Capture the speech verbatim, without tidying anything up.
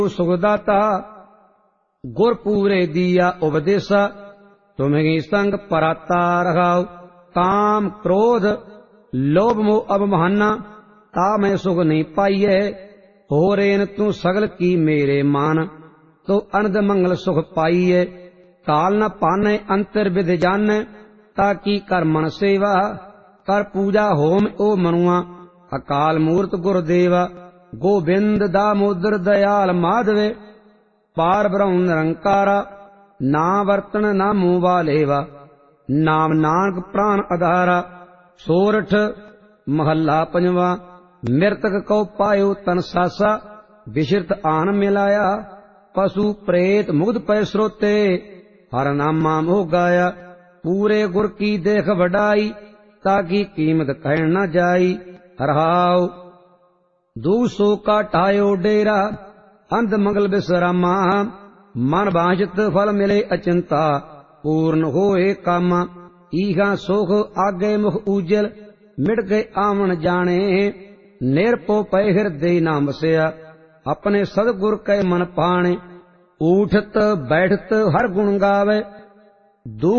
सुखदाता गुर पूरे दिया उपदेसा, तुम्हें संग पराता रखाओ। काम क्रोध लोभ मोह अवमाना, ता मैं सुख नहीं पाइये। हो रेन तू सगल की मेरे मान, तो अनद मंगल सुख पाइये। काल न पाने अंतर विद जाने, ताकि कर मन सेवा। कर पूजा होम ओ मनुआ, अकाल मूर्त गुरुदेवा। गोविंद दामोदर दयाल माधवे, पार ब्रह्म निरंकारा। ना वर्तन ना मुँह वालेवा, नाम नानक प्राण आधारा। सोरठ महला पंजवा। मृतक को पायो तन सासा, विश्रित आन मिलाया। पशु प्रेत मुग्ध पै स्रोते, हर नामा मोह गाया। पूरे गुर की देख बढ़ाई, ताकि कीमत कह न जाई। हरहाओ दू सो का ठायो डेरा, अंध मंगल विश्रामा। मन बांछित फल मिले अचिंता, पूर्ण होए कामा। ईहा सुख आगे मुख उजल, मिट गए आवन जाने। निरपो पै हृदय नाम बसया, अपने सदगुर कै मन पाने। उठत बैठत हर गुण गावे, दू